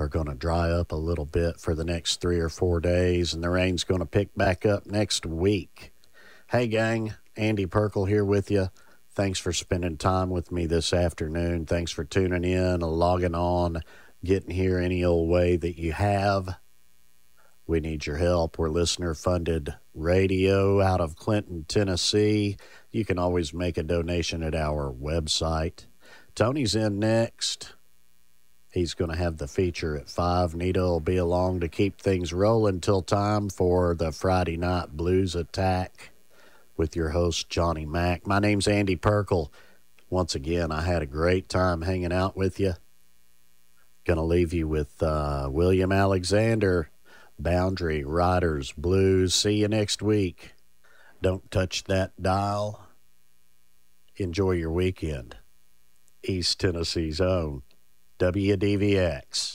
are going to dry up a little bit for the next 3 or 4 days, and the rain's going to pick back up next week. Hey, gang, Andy Perkle here with you. Thanks for spending time with me this afternoon. Thanks for tuning in, logging on, getting here any old way that you have. We need your help. We're listener-funded radio out of Clinton, Tennessee. You can always make a donation at our website. Tony's in next. He's going to have the feature at 5. Nita will be along to keep things rolling till time for the Friday Night Blues Attack with your host, Johnny Mack. My name's Andy Perkle. Once again, I had a great time hanging out with you. Going to leave you with William Alexander, Boundary Riders Blues. See you next week. Don't touch that dial. Enjoy your weekend. East Tennessee's own WDVX.